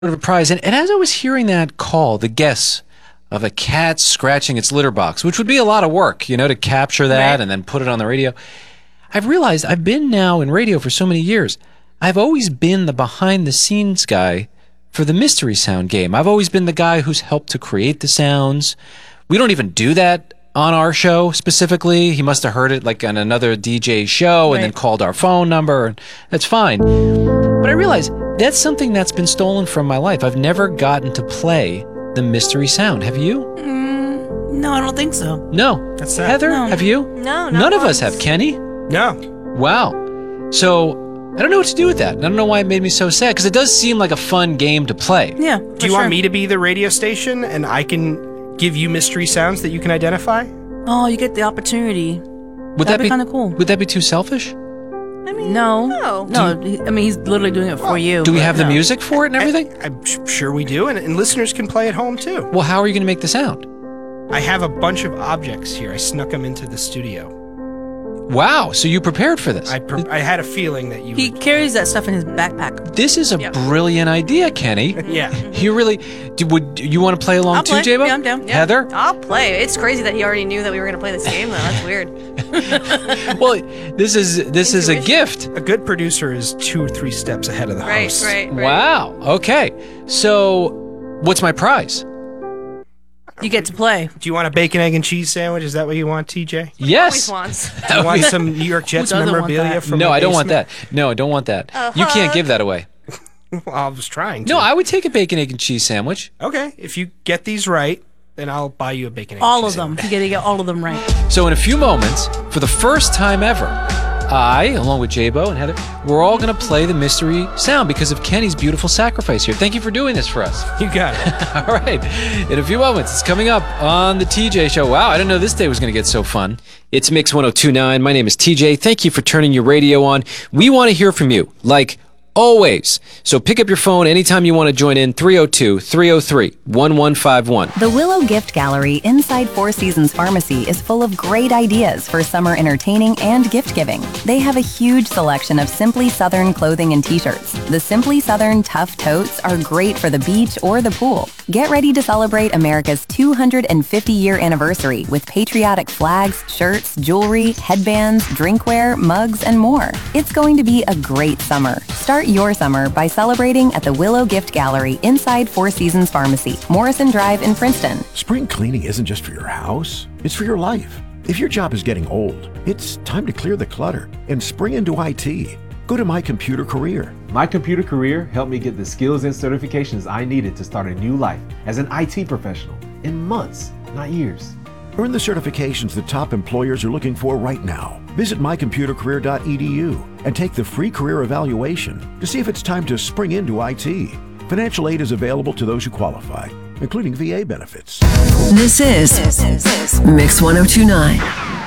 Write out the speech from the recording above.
of a prize. And as I was hearing that call, the guess of a cat scratching its litter box, which would be a lot of work, to capture that and then put it on the radio. I've realized I've been now in radio for so many years. I've always been the behind the scenes guy for the mystery sound game. I've always been the guy who's helped to create the sounds. We don't even do that on our show specifically. He must have heard it like on another DJ show and then called our phone number. And that's fine. But I realize that's something that's been stolen from my life. I've never gotten to play the mystery sound. Have you? No, I don't think so. No. That's sad. Heather, No. have you? No, None of us have. Kenny? No. Wow. So I don't know what to do with that. I don't know why it made me so sad, because it does seem like a fun game to play. Yeah. Do you want me to be the radio station and I can give you mystery sounds that you can identify? Oh, you get the opportunity. Would That'd be kind of cool. Would that be too selfish? I mean, No. no. He's literally doing it for you. Do we but have the no. music for it and everything? I'm sure we do, and listeners can play at home too. Well, how are you going to make the sound? I have a bunch of objects here. I snuck them into the studio. Wow, so you prepared for this. I had a feeling that you He would. carries that stuff in his backpack. This is a brilliant idea, Kenny. Yeah. You really... Would you want to play along I'll too, play. J-Bo? Yeah, I'm down. Yeah. Heather? I'll play. It's crazy that he already knew that we were going to play this game, though. That's weird. Well, this is a Intuition. gift. A good producer is 2 or 3 steps ahead of the host. Right. Wow. Okay. So, what's my prize? You get to play. Do you want a bacon, egg, and cheese sandwich? Is that what you want, TJ? Yes. Always wants. Do you want some New York Jets doesn't want memorabilia that? from No, the I don't want basement? that. No, I don't want that. A You can't hug. give that away. Well, I was trying to. No, I would take a bacon, egg, and cheese sandwich. Okay, if you get these right, then I'll buy you a bacon, egg, All and of cheese them. sandwich. You gotta get all of them right. So in a few moments, for the first time ever, I, along with J-Bo and Heather, we're all going to play the mystery sound because of Kenny's beautiful sacrifice here. Thank you for doing this for us. You got it. All right. In a few moments, it's coming up on the TJ Show. Wow, I didn't know this day was going to get so fun. It's Mix 1029. My name is TJ. Thank you for turning your radio on. We want to hear from you, like always. So pick up your phone anytime you want to join in, 302-303-1151. The Willow Gift Gallery inside Four Seasons Pharmacy is full of great ideas for summer entertaining and gift giving. They have a huge selection of Simply Southern clothing and t-shirts. The Simply Southern Tough Totes are great for the beach or the pool. Get ready to celebrate America's 250-year anniversary with patriotic flags, shirts, jewelry, headbands, drinkware, mugs, and more. It's going to be a great summer. Start your summer by celebrating at the Willow Gift Gallery inside Four Seasons Pharmacy, Morrison Drive in Princeton. Spring cleaning isn't just for your house, it's for your life. If your job is getting old, it's time to clear the clutter and spring into IT. Go to My Computer Career. My Computer Career helped me get the skills and certifications I needed to start a new life as an IT professional in months, not years. Earn the certifications that top employers are looking for right now. Visit mycomputercareer.edu and take the free career evaluation to see if it's time to spring into IT. Financial aid is available to those who qualify, including VA benefits. This is Mix 1029.